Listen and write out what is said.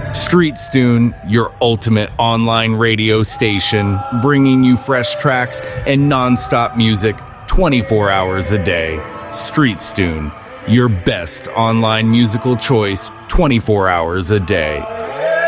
StreetStune, your ultimate online radio station, bringing you fresh tracks and non-stop music 24 hours a day. StreetStune, your best online musical choice 24 hours a day.